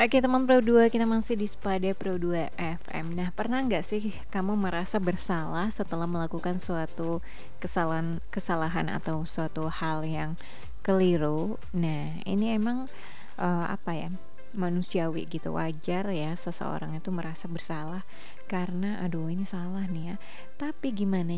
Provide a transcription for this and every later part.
Oke teman Pro 2, kita masih di Spada Pro 2 FM. Nah, pernah nggak sih kamu merasa bersalah setelah melakukan suatu kesalahan atau suatu hal yang keliru? Nah, ini emang apa ya, manusiawi gitu, wajar ya seseorang itu merasa bersalah karena aduh ini salah nih ya. Tapi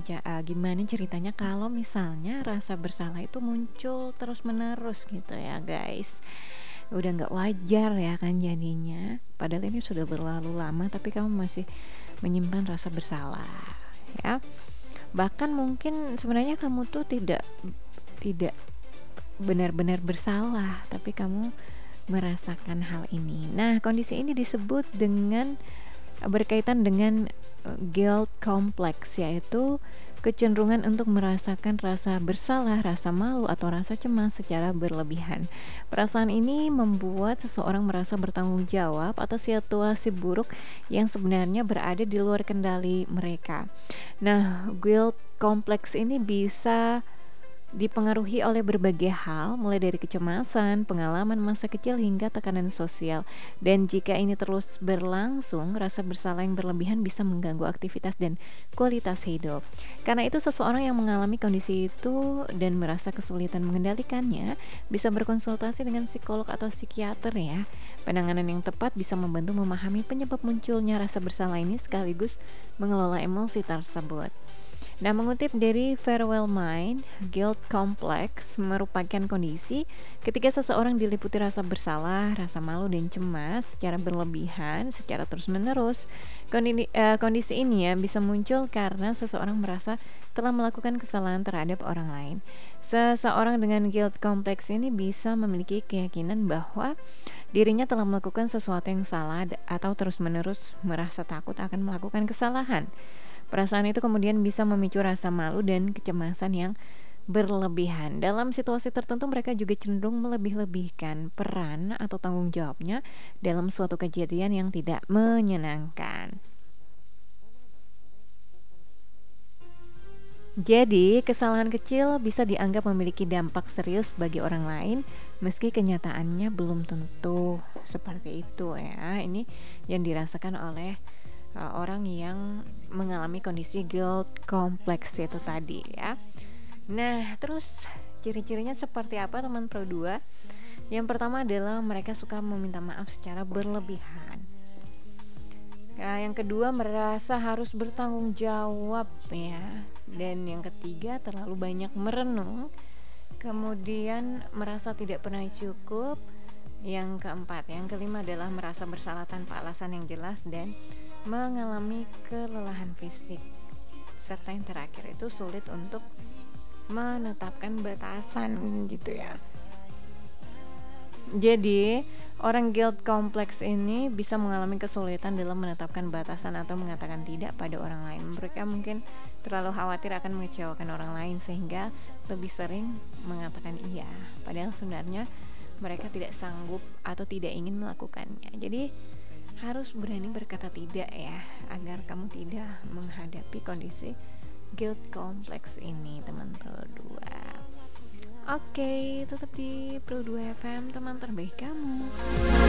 gimana ceritanya kalau misalnya rasa bersalah itu muncul terus menerus gitu ya guys, udah nggak wajar ya kan jadinya, padahal ini sudah berlalu lama tapi kamu masih menyimpan rasa bersalah ya. Bahkan mungkin sebenarnya kamu tuh tidak tidak benar-benar bersalah tapi kamu merasakan hal ini. Nah, kondisi ini disebut dengan berkaitan dengan guilt complex, yaitu kecenderungan untuk merasakan rasa bersalah, rasa malu, atau rasa cemas secara berlebihan. Perasaan ini membuat seseorang merasa bertanggung jawab atas situasi buruk yang sebenarnya berada di luar kendali mereka. Nah, guilt complex ini bisa dipengaruhi oleh berbagai hal, mulai dari kecemasan, pengalaman masa kecil hingga tekanan sosial. Dan jika ini terus berlangsung, rasa bersalah yang berlebihan bisa mengganggu aktivitas dan kualitas hidup. Karena itu, seseorang yang mengalami kondisi itu dan merasa kesulitan mengendalikannya bisa berkonsultasi dengan psikolog atau psikiater ya. Penanganan yang tepat bisa membantu memahami penyebab munculnya rasa bersalah ini sekaligus mengelola emosi tersebut. Nah, mengutip dari Farewell Mind, guilt complex merupakan kondisi ketika seseorang diliputi rasa bersalah, rasa malu, dan cemas secara berlebihan, secara terus-menerus. Kondisi ini ya bisa muncul karena seseorang merasa telah melakukan kesalahan terhadap orang lain. Seseorang dengan guilt complex ini bisa memiliki keyakinan bahwa dirinya telah melakukan sesuatu yang salah atau terus-menerus merasa takut akan melakukan kesalahan. Perasaan itu kemudian bisa memicu rasa malu dan kecemasan yang berlebihan. Dalam situasi tertentu mereka juga cenderung melebih-lebihkan peran atau tanggung jawabnya dalam suatu kejadian yang tidak menyenangkan. Jadi, kesalahan kecil bisa dianggap memiliki dampak serius bagi orang lain meski kenyataannya belum tentu seperti itu ya. Ini yang dirasakan oleh orang yang mengalami kondisi guilt complex itu tadi ya. Nah, terus ciri-cirinya seperti apa teman Pro 2? Yang pertama adalah mereka suka meminta maaf secara berlebihan. Nah, yang kedua merasa harus bertanggung jawab ya. Dan yang ketiga terlalu banyak merenung. Kemudian merasa tidak pernah cukup. Yang keempat, yang kelima adalah merasa bersalah tanpa alasan yang jelas dan mengalami kelelahan fisik. Serta yang terakhir itu sulit untuk menetapkan batasan gitu ya. Jadi orang guilt complex ini bisa mengalami kesulitan dalam menetapkan batasan atau mengatakan tidak pada orang lain. Mereka mungkin terlalu khawatir akan mengecewakan orang lain sehingga lebih sering mengatakan iya, padahal sebenarnya mereka tidak sanggup atau tidak ingin melakukannya. Jadi harus berani berkata tidak ya, agar kamu tidak menghadapi kondisi guilt complex ini teman Pro 2. Oke, tetap di Pro 2 FM, teman terbaik kamu.